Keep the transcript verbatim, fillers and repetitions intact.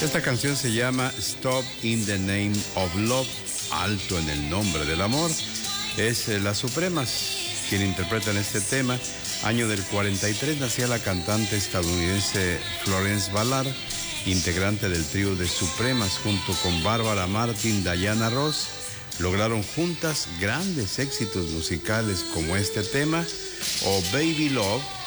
Esta canción se llama Stop in the Name of Love, alto en el nombre del amor. Es eh, Las Supremas quien interpretan este tema. Año del cuarenta y tres nacía la cantante estadounidense Florence Ballard, integrante del trío de Supremas, junto con Bárbara Martín, Diana Ross. Lograron juntas grandes éxitos musicales como este tema o Baby Love,